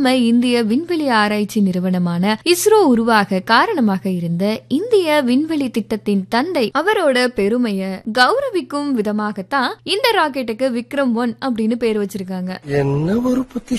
நம்ம இந்திய விண்வெளி ஆராய்ச்சி நிறுவனமான இஸ்ரோ உருவாக காரணமாக இருந்த இந்திய விண்வெளி திட்டத்தின் தந்தை அவரோட பெருமைய கௌரவிக்கும் விதமாகத்தான் இந்த ராக்கெட்டுக்கு விக்ரம் 1 அப்படின்னு பேர் வச்சிருக்காங்க. என்ன ஒரு